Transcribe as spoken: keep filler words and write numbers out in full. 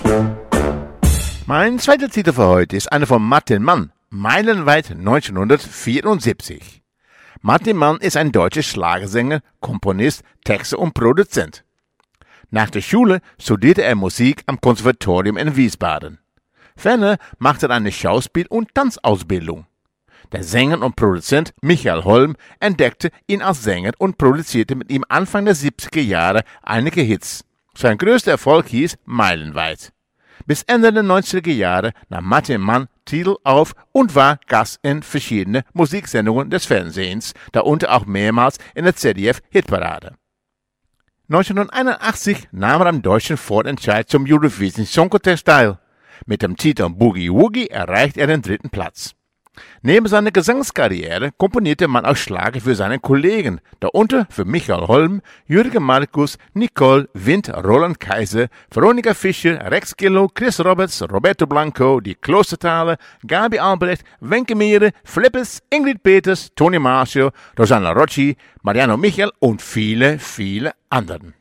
Mein zweiter Titel für heute ist einer von Martin Mann, Meilenweit neunzehnhundertvierundsiebzig. Martin Mann ist ein deutscher Schlagersänger, Komponist, Texter und Produzent. Nach der Schule studierte er Musik am Konservatorium in Wiesbaden. Ferner machte er eine Schauspiel- und Tanzausbildung. Der Sänger und Produzent Michael Holm entdeckte ihn als Sänger und produzierte mit ihm Anfang der siebziger Jahre einige Hits. Sein größter Erfolg hieß Meilenweit. Bis Ende der neunziger Jahre nahm Martin Mann Titel auf und war Gast in verschiedenen Musiksendungen des Fernsehens, darunter auch mehrmals in der Z D F-Hitparade. neunzehnhunderteinundachtzig nahm er am deutschen Vorentscheid zum Eurovision Song Contest teil. Mit dem Titel Boogie Woogie erreichte er den dritten Platz. Neben seiner Gesangskarriere komponierte man auch Schlager für seine Kollegen, darunter für Michael Holm, Jürgen Markus, Nicole Wind, Roland Kaiser, Veronika Fischer, Rex Gillow, Chris Roberts, Roberto Blanco, die Klostertaler, Gabi Albrecht, Wenke Meere, Flippes, Ingrid Peters, Toni Marshall, Rosanna Rocci, Mariano Michel und viele, viele anderen.